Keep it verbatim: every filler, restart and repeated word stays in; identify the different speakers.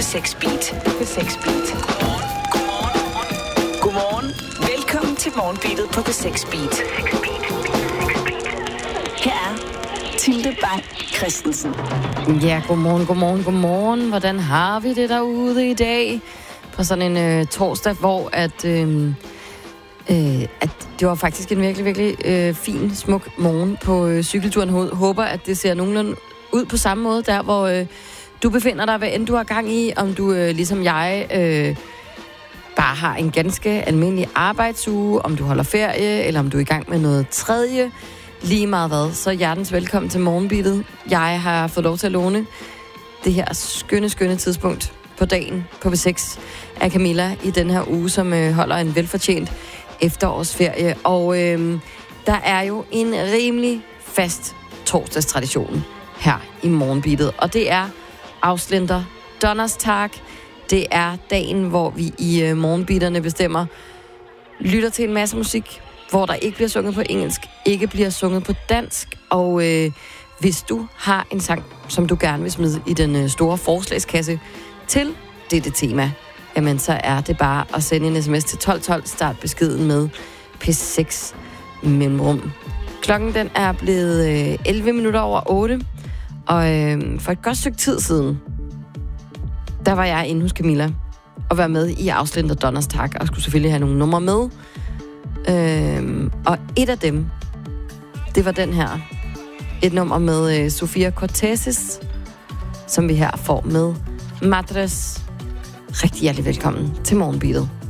Speaker 1: seks Beat. På seks Beat. Godmorgen. Godmorgen. Velkommen til Morgenbeatet på P seks Beat. Her er Tilde Bang Christensen.
Speaker 2: Ja, godmorgen, godmorgen, godmorgen. Hvordan har vi det derude i dag? På sådan en øh, torsdag, hvor at, øh, øh, at det var faktisk en virkelig, virkelig øh, fin, smuk morgen på øh, cykelturen. Håber, at det ser nogenlunde ud på samme måde, der hvor øh, du befinder dig, hvad end du har gang i. Om du, øh, ligesom jeg, øh, bare har en ganske almindelig arbejdsuge, om du holder ferie, eller om du er i gang med noget tredje. Lige meget hvad, så hjertens velkommen til Morgenbeatet. Jeg har fået lov til at låne det her skønne, skønne tidspunkt på dagen på P seks af Camilla i den her uge, som øh, holder en velfortjent efterårsferie. Og øh, der er jo en rimelig fast torsdagstradition her i Morgenbeatet, og det er afslender Donnerstag. Det er dagen, hvor vi i øh, Morgenbeaterne bestemmer, lytter til en masse musik, hvor der ikke bliver sunget på engelsk, ikke bliver sunget på dansk. Og øh, hvis du har en sang, som du gerne vil smide i den øh, store forslagskasse til dette tema, jamen så er det bare at sende en sms til tolv tolv, start beskeden med P seks mellemrum. Klokken den er blevet øh, elleve minutter over otte, og øh, for et godt stykke tid siden, der var jeg inde hos Camilla og var med i Afslender Donnerstag, og skulle selvfølgelig have nogle numre med. Øhm, og et af dem, det var den her. Et nummer med øh, Sofia Cortesis, som vi her får med Madres. Rigtig hjertelig velkommen til Morgenbeatet.